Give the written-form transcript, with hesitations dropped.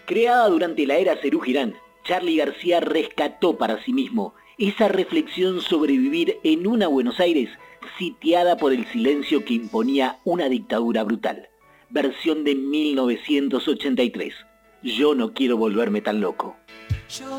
Creada durante la era Serú Girán, Charly García rescató para sí mismo esa reflexión sobre vivir en una Buenos Aires sitiada por el silencio que imponía una dictadura brutal. Versión de 1983. Yo no quiero volverme tan loco.